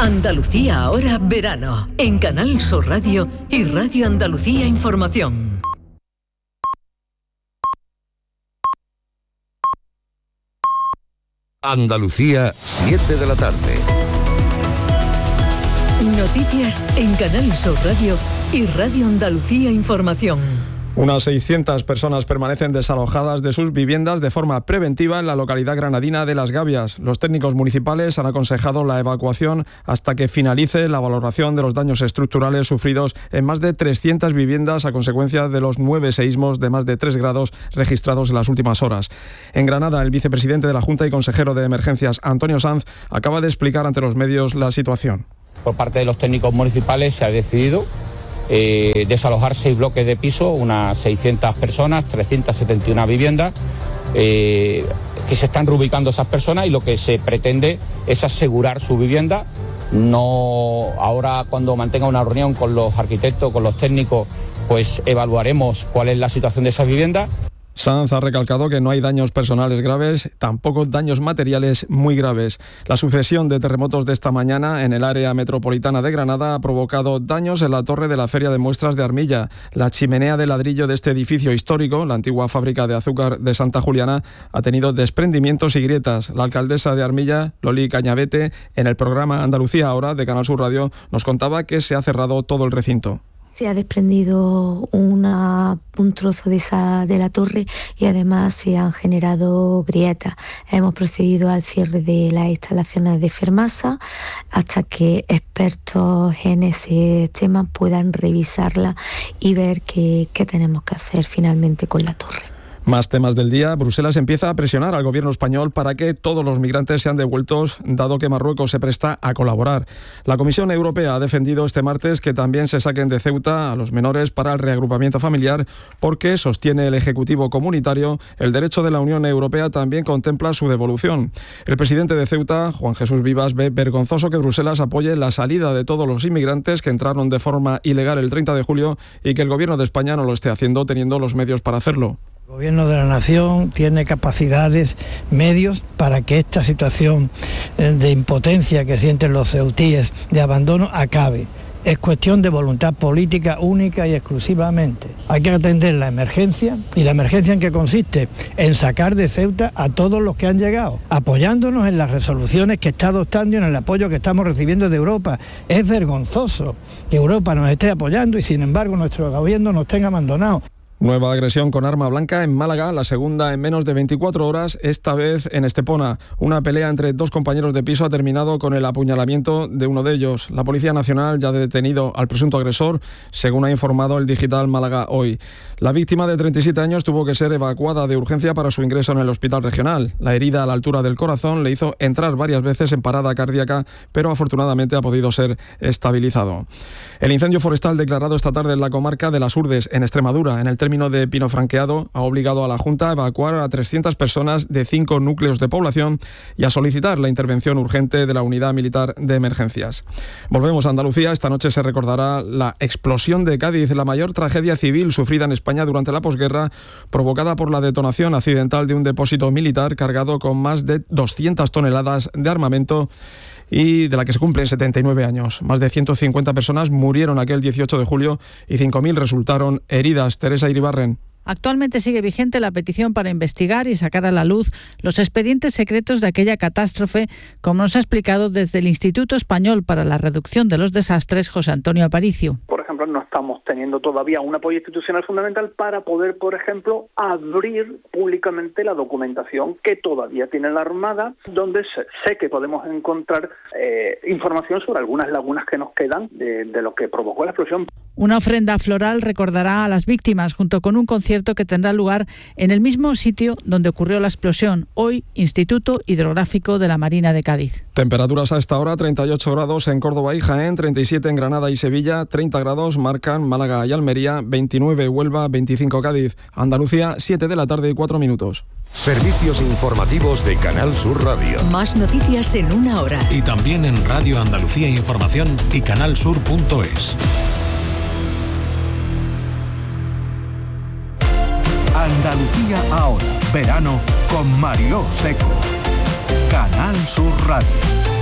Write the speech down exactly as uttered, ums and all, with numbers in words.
Andalucía ahora verano, en Canal Sur Radio y Radio Andalucía Información. Andalucía, siete de la tarde. Noticias en Canal Sur Radio y Radio Andalucía Información. Unas seiscientas personas permanecen desalojadas de sus viviendas de forma preventiva en la localidad granadina de Las Gavias. Los técnicos municipales han aconsejado la evacuación hasta que finalice la valoración de los daños estructurales sufridos en más de trescientas viviendas a consecuencia de los nueve seísmos de más de tres grados registrados en las últimas horas. En Granada, el vicepresidente de la Junta y consejero de Emergencias, Antonio Sanz, acaba de explicar ante los medios la situación. Por parte de los técnicos municipales se ha decidido Eh, desalojar seis bloques de piso, unas seiscientas personas, trescientas setenta y una viviendas, eh, que se están reubicando esas personas, y lo que se pretende es asegurar su vivienda. No, ahora cuando mantenga una reunión con los arquitectos, con los técnicos, pues evaluaremos cuál es la situación de esas viviendas. Sanz ha recalcado que no hay daños personales graves, tampoco daños materiales muy graves. La sucesión de terremotos de esta mañana en el área metropolitana de Granada ha provocado daños en la torre de la Feria de Muestras de Armilla. La chimenea de ladrillo de este edificio histórico, la antigua fábrica de azúcar de Santa Juliana, ha tenido desprendimientos y grietas. La alcaldesa de Armilla, Loli Cañavete, en el programa Andalucía Ahora de Canal Sur Radio, nos contaba que se ha cerrado todo el recinto. Se ha desprendido una, un trozo de, esa, de la torre y además se han generado grietas. Hemos procedido al cierre de las instalaciones de Fermasa hasta que expertos en ese tema puedan revisarla y ver qué, qué tenemos que hacer finalmente con la torre. Más temas del día. Bruselas empieza a presionar al gobierno español para que todos los migrantes sean devueltos, dado que Marruecos se presta a colaborar. La Comisión Europea ha defendido este martes que también se saquen de Ceuta a los menores para el reagrupamiento familiar, porque, sostiene el Ejecutivo Comunitario, el derecho de la Unión Europea también contempla su devolución. El presidente de Ceuta, Juan Jesús Vivas, ve vergonzoso que Bruselas apoye la salida de todos los inmigrantes que entraron de forma ilegal el treinta de julio y que el gobierno de España no lo esté haciendo teniendo los medios para hacerlo. El Gobierno de la Nación tiene capacidades, medios para que esta situación de impotencia que sienten los ceutíes de abandono acabe. Es cuestión de voluntad política única y exclusivamente. Hay que atender la emergencia, y la emergencia en qué consiste, en sacar de Ceuta a todos los que han llegado, apoyándonos en las resoluciones que está adoptando y en el apoyo que estamos recibiendo de Europa. Es vergonzoso que Europa nos esté apoyando y sin embargo nuestro gobierno nos tenga abandonados. Nueva agresión con arma blanca en Málaga, la segunda en menos de veinticuatro horas, esta vez en Estepona. Una pelea entre dos compañeros de piso ha terminado con el apuñalamiento de uno de ellos. La Policía Nacional ya ha detenido al presunto agresor, según ha informado el digital Málaga Hoy. La víctima, de treinta y siete años, tuvo que ser evacuada de urgencia para su ingreso en el hospital regional. La herida a la altura del corazón le hizo entrar varias veces en parada cardíaca, pero afortunadamente ha podido ser estabilizado. El incendio forestal declarado esta tarde en la comarca de Las Urdes, en Extremadura, en el término de Pino Franqueado, ha obligado a la Junta a evacuar a trescientas personas de cinco núcleos de población y a solicitar la intervención urgente de la Unidad Militar de Emergencias. Volvemos a Andalucía. Esta noche se recordará la explosión de Cádiz, la mayor tragedia civil sufrida en España durante la posguerra, provocada por la detonación accidental de un depósito militar cargado con más de doscientas toneladas de armamento y de la que se cumplen setenta y nueve años. Más de ciento cincuenta personas murieron aquel dieciocho de julio y cinco mil resultaron heridas. Teresa Iribarren. Actualmente sigue vigente la petición para investigar y sacar a la luz los expedientes secretos de aquella catástrofe, como nos ha explicado desde el Instituto Español para la Reducción de los Desastres, José Antonio Aparicio. Por ejemplo, no estamos teniendo todavía un apoyo institucional fundamental para poder, por ejemplo, abrir públicamente la documentación que todavía tiene la Armada, donde sé que podemos encontrar eh, información sobre algunas lagunas que nos quedan de, de lo que provocó la explosión. Una ofrenda floral recordará a las víctimas, junto con un concierto que tendrá lugar en el mismo sitio donde ocurrió la explosión, hoy Instituto Hidrográfico de la Marina de Cádiz. Temperaturas a esta hora: treinta y ocho grados en Córdoba y Jaén, treinta y siete en Granada y Sevilla, treinta grados marcan Málaga y Almería, veintinueve Huelva, veinticinco Cádiz. Andalucía, siete de la tarde y cuatro minutos. Servicios informativos de Canal Sur Radio. Más noticias en una hora. Y también en Radio Andalucía Información y canalsur punto es. Andalucía ahora, verano con Mariló Seco. Canal Sur Radio.